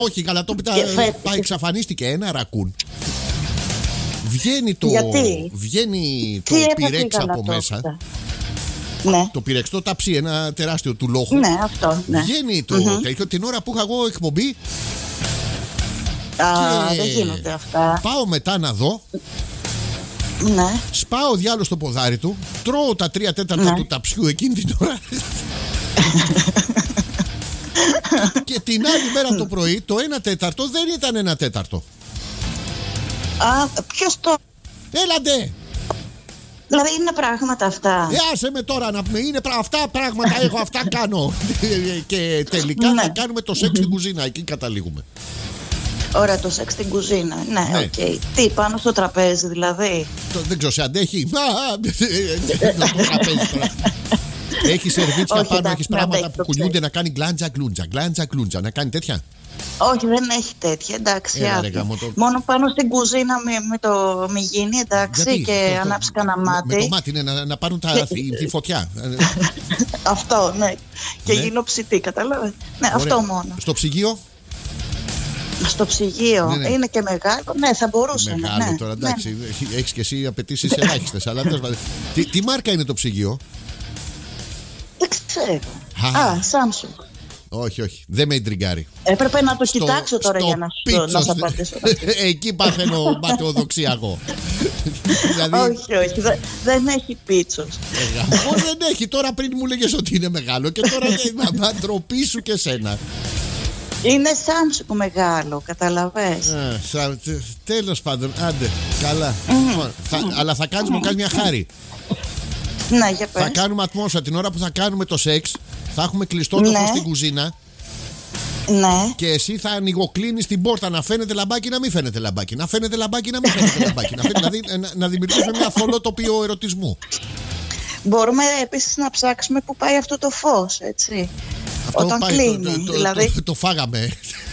Όχι, γαλατόπιτα πάει, εξαφανίστηκε ένα ρακούν. Βγαίνει το πυρέξ από μέσα. Ναι. Το πυρέξ, το ταψί, ένα τεράστιο του λόχου. Ναι, αυτό. Ναι. Βγαίνει το τέτοιο την ώρα που είχα εγώ εκπομπή. Δεν γίνονται αυτά. Πάω μετά να δω. Ναι. Σπάω ο διάλογος στο ποδάρι του. Τρώω τα 3/4 του ταψιού εκείνη την ώρα. Και την άλλη μέρα το πρωί το 1/4 δεν ήταν 1/4. Ποιος το... Έλαντε! Δηλαδή είναι πράγματα αυτά. Άσε με τώρα να πούμε. Είναι αυτά πράγματα έχω, αυτά κάνω. Και τελικά θα κάνουμε το σεξ στην κουζίνα. Εκεί καταλήγουμε. Ωραία, το σεξ στην κουζίνα. Ναι, οκ. Τι, πάνω στο τραπέζι δηλαδή. Δεν ξέρω, σε αντέχει. Το τραπέζι τώρα. Έχει σερβίτσια πάνω, έχει πράγματα που κουνιούνται να κάνει γκλάντζα γκλούντζα. Να κάνει τέτοια. Όχι, δεν έχει τέτοια, εντάξει. Μόνο πάνω στην κουζίνα με το μυγίνι, εντάξει. Γιατί? Και ανάψει κανένα μάτι. Με το μάτι είναι να πάρουν τη φωτιά. Αυτό, ναι. Και γίνω ψητή, κατάλαβε. Ναι, αυτό μόνο. Στο ψυγείο. Στο ψυγείο. Ναι. Είναι και μεγάλο. Ναι, θα μπορούσε. Μεγάλο τώρα, εντάξει. Έχεις και εσύ απαιτήσεις ελάχιστες. Αλλά τι μάρκα είναι το ψυγείο? Δεν ξέρω. Samsung. Όχι, δεν με εντριγκάρει. Έπρεπε να το κοιτάξω τώρα για να σου απαντήσω. Εκεί παθαίνω ματαιοδοξία. Όχι, δεν έχει πίτσος. Δεν έχει, τώρα πριν μου λέγες ότι είναι μεγάλο. Και τώρα θα ντροπή σου και σένα. Είναι Samsung μεγάλο, καταλαβες. Τέλος πάντων, άντε, καλά. Αλλά θα κάνεις μια χάρη. Ναι, για πες. Θα κάνουμε ατμόσφαιρα την ώρα που θα κάνουμε το σεξ. Θα έχουμε κλειστό το φως στην κουζίνα. Ναι. Και εσύ θα ανοιγοκλίνεις την πόρτα, να φαίνεται λαμπάκι, να μην φαίνεται λαμπάκι. Να φαίνεται λαμπάκι, να μην φαίνεται λαμπάκι. Δηλαδή να δημιουργήσουμε μια θολό τοπίο ερωτισμού. Μπορούμε επίσης να ψάξουμε που πάει αυτό το φως, έτσι. Αυτό όταν κλείνει. Δηλαδή... Το φάγαμε.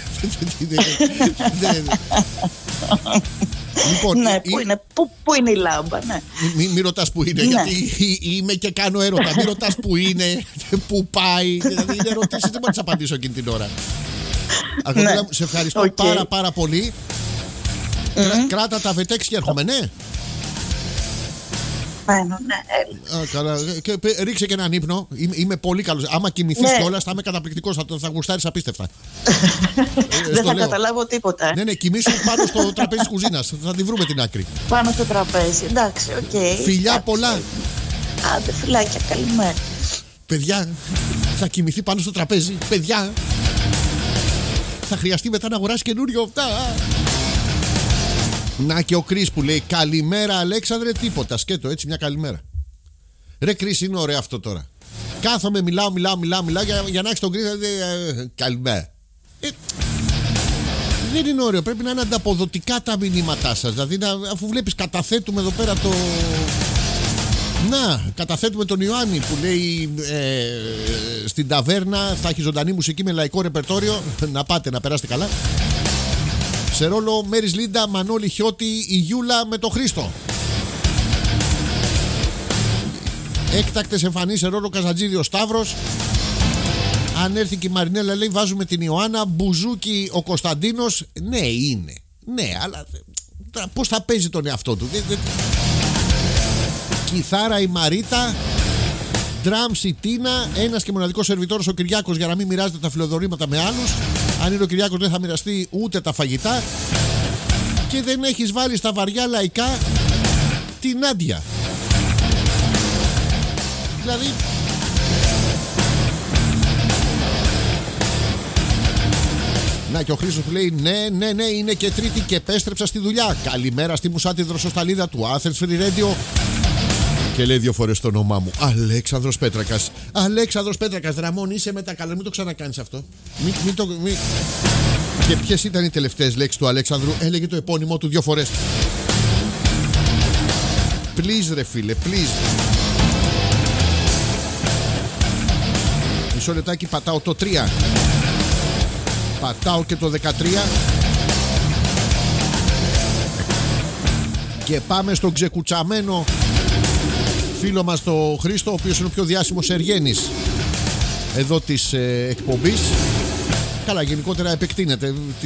Λοιπόν, ναι, πού είναι η λάμπα, ναι. Μην ρωτάς που είναι, γιατί είμαι και κάνω έρωτα. Μην ρωτάς που είναι, που πάει. Δηλαδή είναι ερωτήσεις, δεν μπορώ να τις απαντήσω εκείνη την ώρα. Αρχοντέλα μου, σε ευχαριστώ πάρα πολύ. Κράτα τα βετέξ και έρχομαι, ναι. Καλά. Ρίξε και έναν ύπνο. Είμαι πολύ καλός. Άμα κοιμηθείς κιόλας θα είμαι καταπληκτικός. Θα γουστάρεις απίστευτα. Δεν θα καταλάβω τίποτα. Ναι, κοιμήσου πάνω στο τραπέζι της κουζίνας. Θα τη βρούμε την άκρη. Πάνω στο τραπέζι. Εντάξει, οκ. Φιλιά πολλά. Άντε, φιλάκια, καλημέρα. Παιδιά, θα κοιμηθεί πάνω στο τραπέζι. Παιδιά, θα χρειαστεί μετά να αγοράσει καινούριο αυτά. Να και ο Κρίς που λέει καλημέρα Αλέξανδρε, τίποτα, σκέτο έτσι μια καλημέρα. Ρε Κρίς, είναι ωραίο αυτό τώρα. Κάθομαι, μιλάω για να έχεις τον Κρίς. Καλημέρα. Δεν είναι ωραίο, πρέπει να είναι ανταποδοτικά τα μηνύματά σας. Δηλαδή αφού βλέπεις καταθέτουμε εδώ πέρα το... Να, καταθέτουμε τον Ιωάννη που λέει στην ταβέρνα θα έχει ζωντανή μουσική με λαϊκό ρεπερτόριο. Να πάτε, να περάσετε καλά. Σε ρόλο Μέρις Λίντα, Μανώλη Χιώτη, η Γιούλα με το Χρήστο. Έκτακτες εμφανίσεις σε ρόλο Καζατζίδη ο Σταύρος. Αν έρθει και η Μαρινέλα λέει βάζουμε την Ιωάννα. Μπουζούκι ο Κωνσταντίνος. Ναι, είναι. Ναι, αλλά πώς θα παίζει τον εαυτό του? Κιθάρα η Μαρίτα. Drums η Τίνα. Ένας και μοναδικός σερβιτόρος ο Κυριάκος για να μην μοιράζεται τα φιλοδορήματα με άλλους. Αν είναι ο Κυριάκος δεν θα μοιραστεί ούτε τα φαγητά. Και δεν έχεις βάλει στα βαριά λαϊκά την Νάντια. Δηλαδή να και ο Χρήστος που λέει ναι είναι και Τρίτη και επέστρεψα στη δουλειά. Καλημέρα στη μουσάτη δροσοσταλίδα του Athens Free Radio. Και λέει 2 φορές το όνομά μου. Αλέξανδρος Πέτρακας. Αλέξανδρος Πέτρακας. Ραμόν, είσαι με τα καλά. Μην το ξανακάνεις αυτό. Και ποιες ήταν οι τελευταίες λέξεις του Αλέξανδρου? Έλεγε το επώνυμό του 2 φορές. Please ρε φίλε, please. Μισό λεπτάκι, πατάω το 3. Πατάω και το 13. Και πάμε στον ξεκουτσαμένο φίλο μας το Χρήστο, ο οποίος είναι ο πιο διάσημος εργένης εδώ της εκπομπής. καλά, γενικότερα επεκτείνεται.